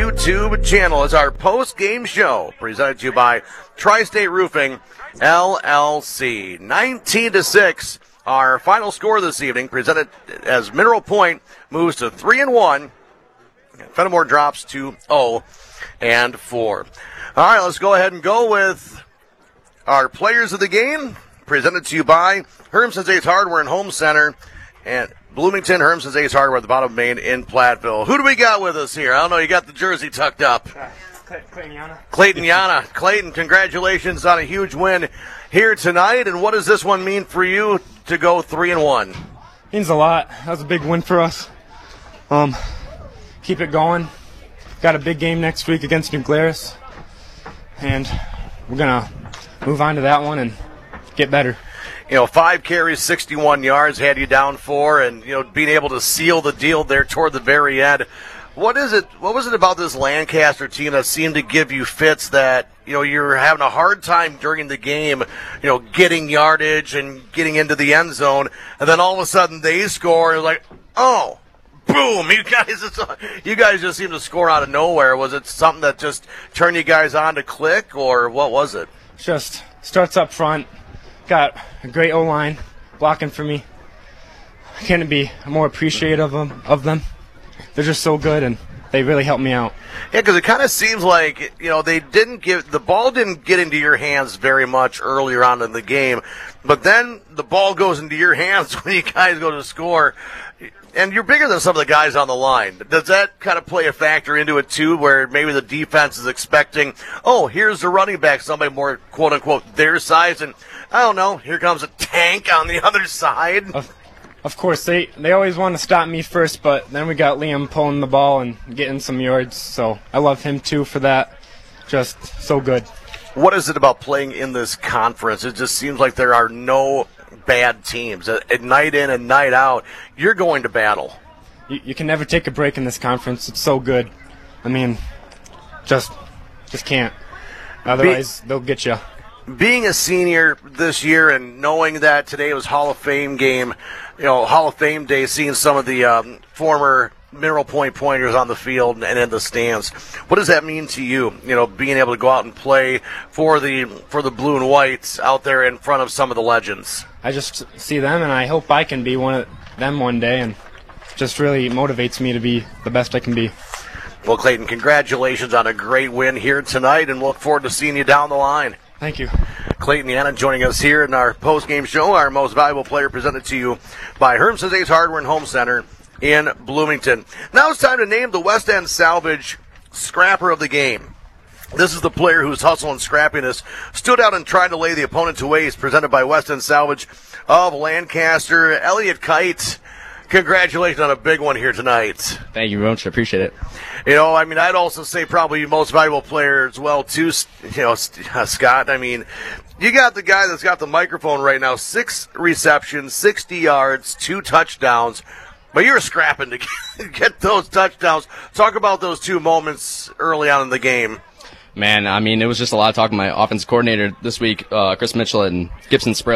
YouTube channel. It's our post-game show presented to you by Tri-State Roofing, LLC. 19-6, our final score this evening, presented as Mineral Point moves to 3-1. Fenimore drops to 0-4. All right, let's go ahead and go with our players of the game, presented to you by Hermson's Ace Hardware and Home Center, and Bloomington, Hermson's Ace Hardware at the bottom of Main in Platteville. Who do we got with us here? I don't know. You got the jersey tucked up. Clayton Yana. Clayton Yana. Clayton, congratulations on a huge win here tonight. And what does this one mean for you to go 3-1? Means a lot. That was a big win for us. Keep it going. Got a big game next week against New Glarus, and we're gonna move on to that one and get better. 5 carries, 61 yards, had you down 4, and, being able to seal the deal there toward the very end. What was it about this Lancaster team that seemed to give you fits that, you're having a hard time during the game, getting yardage and getting into the end zone, and then all of a sudden they score, and it's like, oh, boom, you guys just seem to score out of nowhere. Was it something that just turned you guys on to click, or what was it? Just starts up front. Got a great O-line blocking for me. I can't be more appreciative of them. They're just so good, and they really helped me out. Yeah, because it kind of seems like, the ball didn't get into your hands very much earlier on in the game, but then the ball goes into your hands when you guys go to score, and you're bigger than some of the guys on the line. Does that kind of play a factor into it, too, where maybe the defense is expecting, here's the running back, somebody more, quote-unquote, their size, and I don't know, here comes a tank on the other side. Of course, they always want to stop me first, but then we got Liam pulling the ball and getting some yards, so I love him too for that. Just so good. What is it about playing in this conference? It just seems like there are no bad teams. At night in and night out, you're going to battle. You can never take a break in this conference. It's so good. I mean, just can't. Otherwise, they'll get you. Being a senior this year and knowing that today was Hall of Fame game, Hall of Fame day, seeing some of the former Mineral Point pointers on the field and in the stands, what does that mean to you? Being able to go out and play for the blue and whites out there in front of some of the legends. I just see them, and I hope I can be one of them one day, and just really motivates me to be the best I can be. Well, Clayton, congratulations on a great win here tonight, and look forward to seeing you down the line. Thank you. Clayton Yana joining us here in our post-game show, our most valuable player presented to you by Hermson's Ace Hardware and Home Center in Bloomington. Now it's time to name the West End Salvage Scrapper of the game. This is the player whose hustle and scrappiness stood out and tried to lay the opponent to waste, presented by West End Salvage of Lancaster. Elliot Kite, congratulations on a big one here tonight. Thank you very much. I appreciate it. I'd also say probably most valuable player as well, too, Scott. You got the guy that's got the microphone right now, 6 receptions, 60 yards, 2 touchdowns, but you're scrapping to get those touchdowns. Talk about those 2 moments early on in the game. Man, it was just a lot of talking to my offense coordinator this week, Chris Mitchell and Gibson Spread.